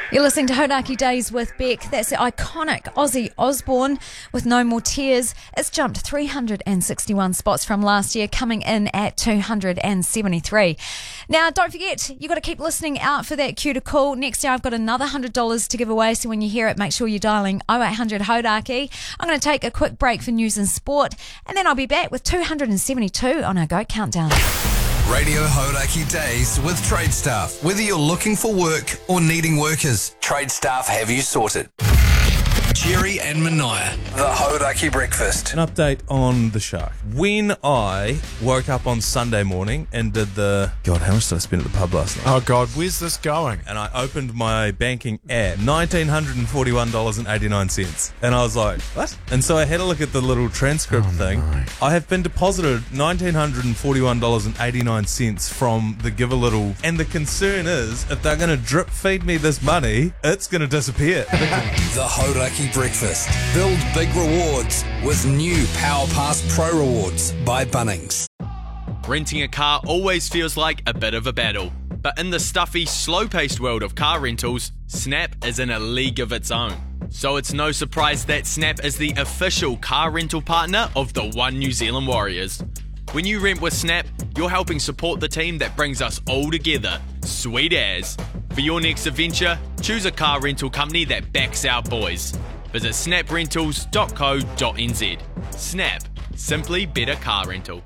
You're listening to Hodaki Days with Beck. That's the iconic Ozzy Osbourne with No More Tears. It's jumped 361 spots from last year, coming in at 273. Now, don't forget, you've got to keep listening out for that cue to call. Next year, I've got another $100 to give away, so when you hear it, make sure you're dialing 0800 Hodaki. I'm going to take a quick break for news and sport, and then I'll be back with 272 on our Go Countdown. Radio Hodaki Days with Trade Staff. Whether you're looking for work or needing workers, Trade Staff have you sorted. Jerry and Mania, the Hodaki Breakfast. An update on the shark. When I woke up on Sunday morning and did God, how much did I spend at the pub last night? Oh God, where's this going? And I opened my banking app, $1,941.89. And I was like, what? And so I had a look at the little transcript thing. No. I have been deposited $1,941.89 from the Give a Little. And the concern is, if they're going to drip feed me this money, it's going to disappear. The Hodaki Breakfast. Build big rewards with new Power Pass Pro Rewards by Bunnings. Renting a car always feels like a bit of a battle. But in the stuffy, slow-paced world of car rentals, Snap is in a league of its own. So it's no surprise that Snap is the official car rental partner of the One New Zealand Warriors. When you rent with Snap, you're helping support the team that brings us all together. Sweet as. For your next adventure, choose a car rental company that backs our boys. Visit snaprentals.co.nz. Snap. Simply better car rental.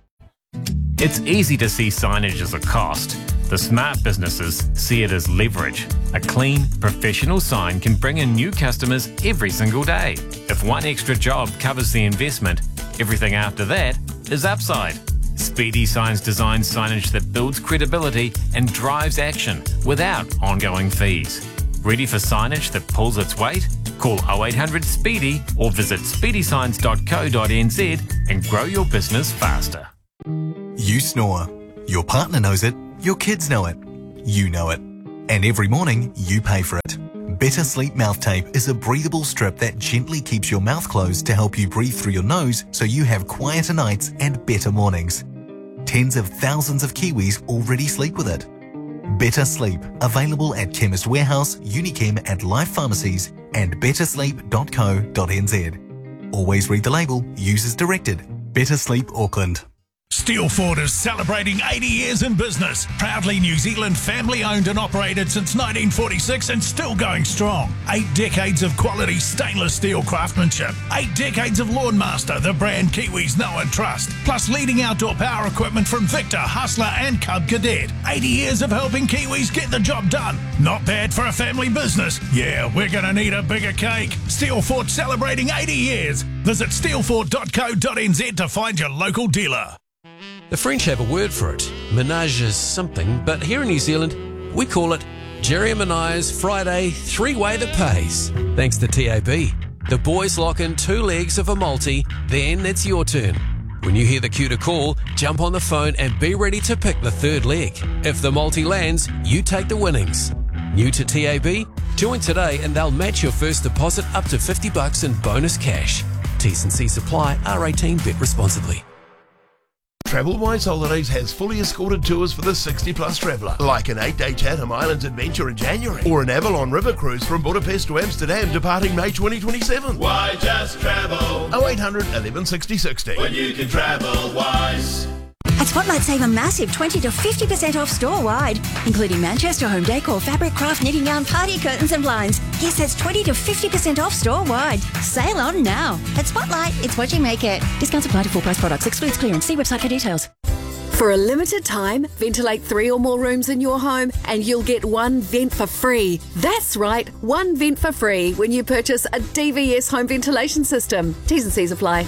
It's easy to see signage as a cost. The smart businesses see it as leverage. A clean, professional sign can bring in new customers every single day. If one extra job covers the investment, everything after that is upside. Speedy Signs designs signage that builds credibility and drives action without ongoing fees. Ready for signage that pulls its weight? Call 0800 SPEEDY or visit speedysigns.co.nz and grow your business faster. You snore. Your partner knows it. Your kids know it. You know it. And every morning, you pay for it. Better Sleep Mouth Tape is a breathable strip that gently keeps your mouth closed to help you breathe through your nose so you have quieter nights and better mornings. Tens of thousands of Kiwis already sleep with it. Better Sleep, available at Chemist Warehouse, Unichem and Life Pharmacies and bettersleep.co.nz. Always read the label, use as directed. Better Sleep Auckland. Steelfort is celebrating 80 years in business. Proudly New Zealand family-owned and operated since 1946 and still going strong. 8 decades of quality stainless steel craftsmanship. 8 decades of Lawnmaster, the brand Kiwis know and trust. Plus leading outdoor power equipment from Victor, Hustler and Cub Cadet. 80 years of helping Kiwis get the job done. Not bad for a family business. Yeah, we're going to need a bigger cake. Steelfort celebrating 80 years. Visit steelfort.co.nz to find your local dealer. The French have a word for it. Menage is something, but here in New Zealand, we call it Jerry and Mania's Friday three-way that pays. Thanks to TAB. The boys lock in 2 legs of a multi, then it's your turn. When you hear the cue to call, jump on the phone and be ready to pick the 3rd leg. If the multi lands, you take the winnings. New to TAB? Join today and they'll match your first deposit up to $50 in bonus cash. T's and C's apply. R18. Bet responsibly. TravelWise Holidays has fully escorted tours for the 60-plus traveller, like an 8-day Chatham Islands adventure in January, or an Avalon River cruise from Budapest to Amsterdam departing May 2027. Why just travel? 0800 11 60 60. When you can travel wise. At Spotlight, save a massive 20 to 50% off store-wide, including Manchester home decor, fabric, craft, knitting yarn, party curtains and blinds. Yes, that's 20 to 50% off store-wide. Sale on now. At Spotlight, it's what you make it. Discounts apply to full-price products. Excludes clearance. See website for details. For a limited time, ventilate 3 or more rooms in your home and you'll get 1 vent for free. That's right, 1 vent for free when you purchase a DVS home ventilation system. T's and C's apply.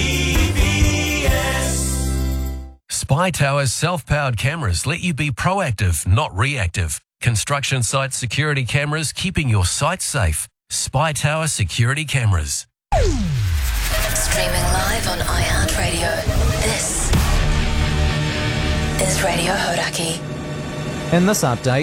DVS. Spy Tower's self-powered cameras let you be proactive, not reactive. Construction site security cameras keeping your site safe. Spy Tower security cameras. Streaming live on iHeartRadio. This is Radio Hodaki. In this update,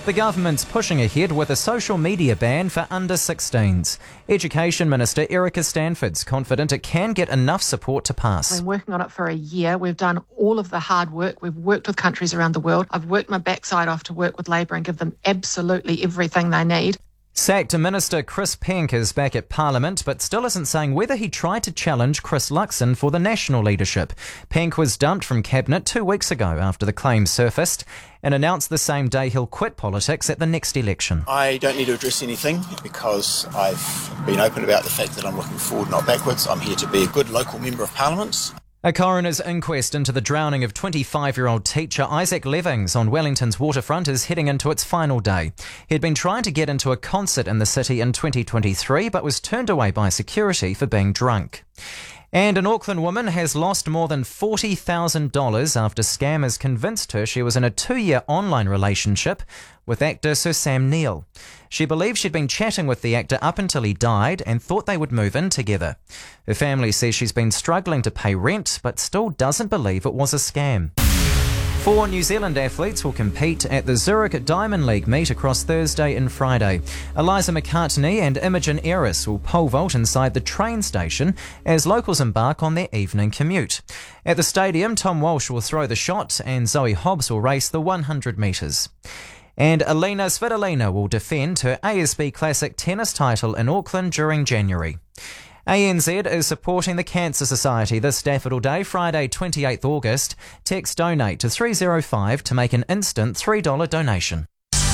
The government's pushing ahead with a social media ban for under 16s. Education Minister Erica Stanford's confident it can get enough support to pass. We've been working on it for a year. We've done all of the hard work. We've worked with countries around the world. I've worked my backside off to work with Labor and give them absolutely everything they need. Sacked Minister Chris Penk is back at Parliament, but still isn't saying whether he tried to challenge Chris Luxon for the national leadership. Penk was dumped from Cabinet 2 weeks ago after the claims surfaced and announced the same day he'll quit politics at the next election. I don't need to address anything because I've been open about the fact that I'm looking forward, not backwards. I'm here to be a good local member of Parliament. A coroner's inquest into the drowning of 25-year-old teacher Isaac Levings on Wellington's waterfront is heading into its final day. He'd been trying to get into a concert in the city in 2023 but was turned away by security for being drunk. And an Auckland woman has lost more than $40,000 after scammers convinced her she was in a 2-year online relationship with actor Sir Sam Neill. She believes she'd been chatting with the actor up until he died and thought they would move in together. Her family says she's been struggling to pay rent but still doesn't believe it was a scam. 4 New Zealand athletes will compete at the Zurich Diamond League meet across Thursday and Friday. Eliza McCartney and Imogen Eris will pole vault inside the train station as locals embark on their evening commute. At the stadium, Tom Walsh will throw the shot and Zoe Hobbs will race the 100 metres. And Alina Svitolina will defend her ASB Classic tennis title in Auckland during January. ANZ is supporting the Cancer Society this Daffodil Day, Friday 28th August. Text donate to 305 to make an instant $3 donation.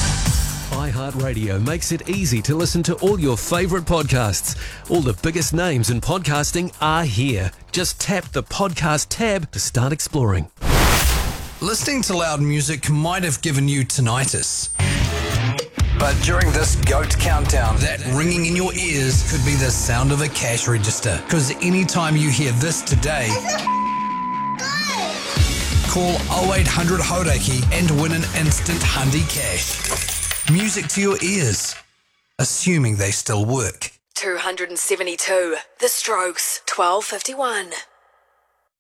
iHeartRadio makes it easy to listen to all your favourite podcasts. All the biggest names in podcasting are here. Just tap the podcast tab to start exploring. Listening to loud music might have given you tinnitus. But during this GOAT countdown, that ringing in your ears could be the sound of a cash register. Because anytime you hear this today, call 0800 Hauraki and win an instant Hundi cash. Music to your ears, assuming they still work. 272. The Strokes, 12:51.